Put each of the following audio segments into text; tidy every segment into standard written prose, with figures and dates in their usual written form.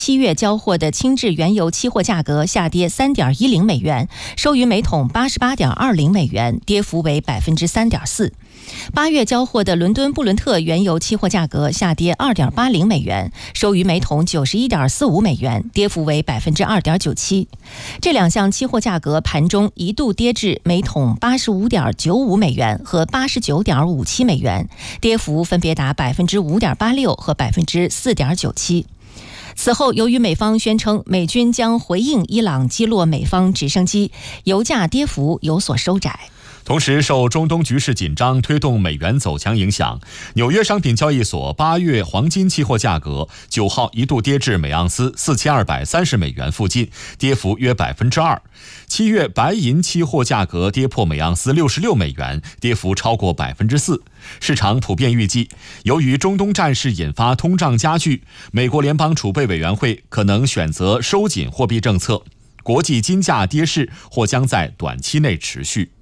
7月交货的轻质原油期货价格下跌3.10美元，收于每桶88.20美元，跌幅为3.4%。8月交货的伦敦布伦特原油期货价格下跌2.80美元，收于每桶91.45美元，跌幅为2.97%。这两项期货价格盘中一度跌至每桶85.95美元和89.57美元，跌幅分别达5.86%和4.97%。此后，由于美方宣称美军将回应伊朗击落美方直升机，油价跌幅有所收窄。 同时，受中东局势紧张推动美元走强影响，纽约商品交易所8月黄金期货价格9号一度跌至每盎司4230美元附近，跌幅约2%。7月白银期货价格跌破每盎司66美元，跌幅超过4%。市场普遍预计，由于中东战事引发通胀加剧，美国联邦储备委员会可能选择收紧货币政策，国际金价跌势或将在短期内持续。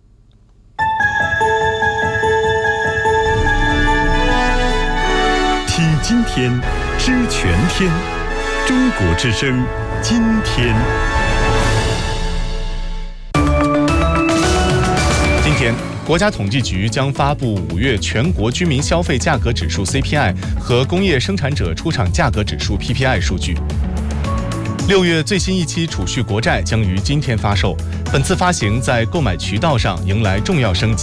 听今天，知全天，中国之声，今天。 今天，国家统计局将发布5月全国居民消费价格指数 CPI 和工业生产者出厂价格指数 PPI 数据。6月最新一期储蓄国债将于今天发售，本次发行在购买渠道上迎来重要升级。